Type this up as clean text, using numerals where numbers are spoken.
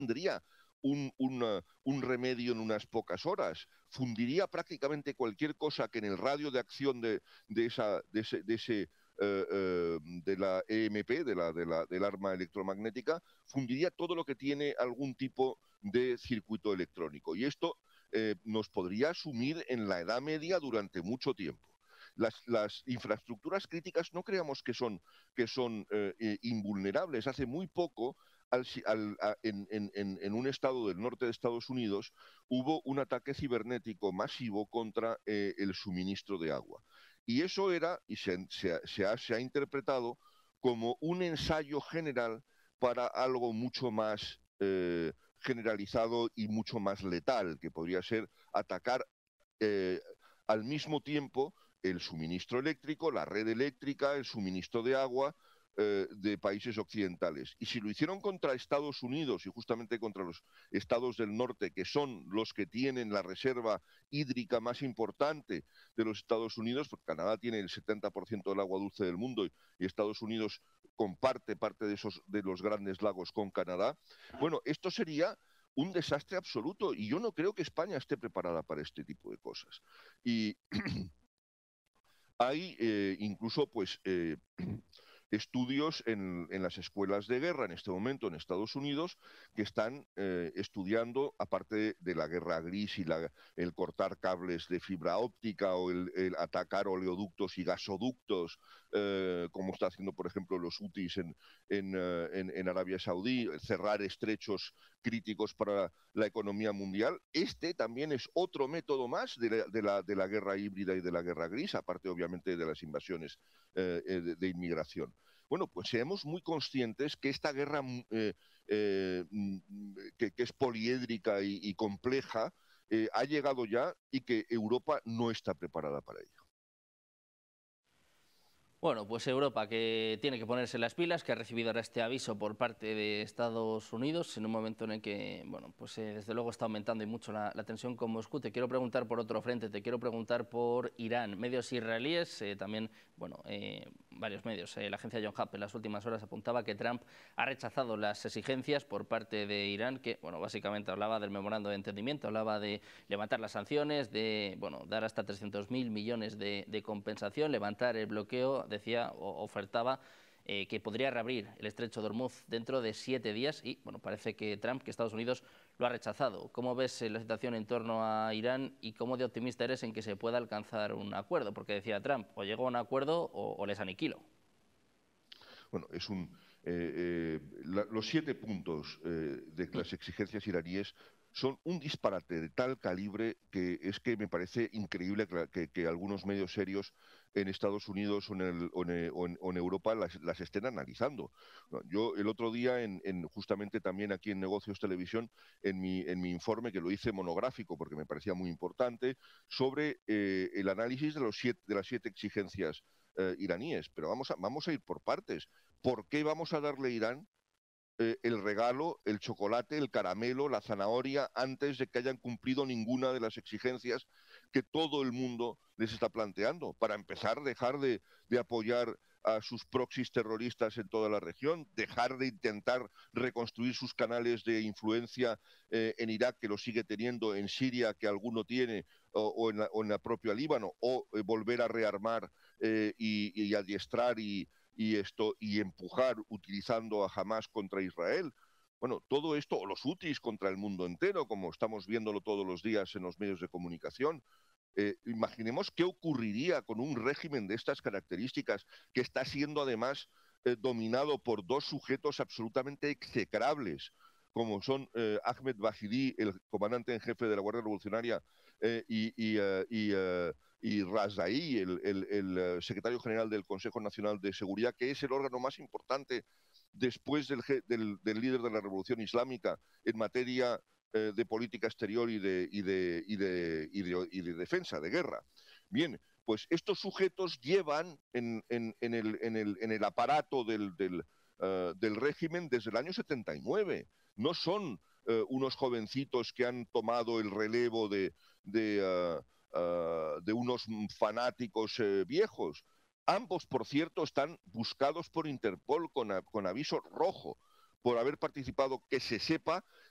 tendría un remedio en unas pocas horas. Fundiría prácticamente cualquier cosa que en el radio de acción de la EMP, del arma electromagnética, fundiría todo lo que tiene algún tipo de circuito electrónico. Y esto nos podría sumir en la Edad Media durante mucho tiempo. Las infraestructuras críticas no creamos que son invulnerables. Hace muy poco, en un estado del norte de Estados Unidos, hubo un ataque cibernético masivo contra el suministro de agua. Y eso era, y se ha interpretado como un ensayo general para algo mucho más generalizado y mucho más letal, que podría ser atacar al mismo tiempo el suministro eléctrico, la red eléctrica, el suministro de agua de países occidentales. Y si lo hicieron contra Estados Unidos y justamente contra los estados del norte, que son los que tienen la reserva hídrica más importante de los Estados Unidos, porque Canadá tiene el 70% del agua dulce del mundo y Estados Unidos comparte parte de los grandes lagos con Canadá, bueno, esto sería un desastre absoluto y yo no creo que España esté preparada para este tipo de cosas. Y hay incluso estudios en las escuelas de guerra en este momento en Estados Unidos que están estudiando, aparte de la guerra gris y el cortar cables de fibra óptica o el atacar oleoductos y gasoductos, como está haciendo, por ejemplo, los hutis en Arabia Saudí, cerrar estrechos críticos para la economía mundial. Este también es otro método más de la guerra híbrida y de la guerra gris, aparte obviamente de las invasiones de inmigración. Bueno, pues seamos muy conscientes que esta guerra que es poliédrica y compleja ha llegado ya y que Europa no está preparada para ello. Bueno, pues Europa, que tiene que ponerse las pilas, que ha recibido ahora este aviso por parte de Estados Unidos en un momento en el que, bueno, pues desde luego está aumentando y mucho la tensión con Moscú. Te quiero preguntar por otro frente, te quiero preguntar por Irán. Medios israelíes, también, bueno, varios medios. La agencia John Hap en las últimas horas apuntaba que Trump ha rechazado las exigencias por parte de Irán, que, bueno, básicamente hablaba del memorando de entendimiento, hablaba de levantar las sanciones, de, bueno, dar hasta 300.000 millones de compensación, levantar el bloqueo. Decía o ofertaba que podría reabrir el estrecho de Hormuz dentro de 7 días y, bueno, parece que Trump, que Estados Unidos lo ha rechazado. ¿Cómo ves la situación en torno a Irán y cómo de optimista eres en que se pueda alcanzar un acuerdo? Porque decía Trump, o llego a un acuerdo o les aniquilo. Bueno, los 7 puntos de las exigencias iraníes son un disparate de tal calibre que es que me parece increíble que algunos medios serios en Estados Unidos o en Europa las estén analizando. Yo el otro día, justamente también aquí en Negocios Televisión, en mi informe, que lo hice monográfico porque me parecía muy importante, sobre el análisis de las 7 exigencias iraníes. Pero vamos a ir por partes. ¿Por qué vamos a darle a Irán el regalo, el chocolate, el caramelo, la zanahoria, antes de que hayan cumplido ninguna de las exigencias que todo el mundo les está planteando? Para empezar, dejar de apoyar a sus proxies terroristas en toda la región, dejar de intentar reconstruir sus canales de influencia en Irak, que lo sigue teniendo, en Siria, que alguno tiene, o en la propia Líbano, o volver a rearmar y adiestrar y empujar utilizando a Hamas contra Israel. Bueno, todo esto, o los hutis contra el mundo entero, como estamos viéndolo todos los días en los medios de comunicación. Imaginemos qué ocurriría con un régimen de estas características, que está siendo además dominado por 2 sujetos absolutamente execrables, como son Ahmed Bahidi, el comandante en jefe de la Guardia Revolucionaria, y Razai, el secretario general del Consejo Nacional de Seguridad, que es el órgano más importante después del líder de la Revolución Islámica en materia de política exterior y de defensa, de guerra. Bien, pues estos sujetos llevan en el aparato del régimen desde el año 79. No son unos jovencitos que han tomado el relevo de unos fanáticos viejos. Ambos, por cierto, están buscados por Interpol con aviso rojo por haber participado, que se sepa,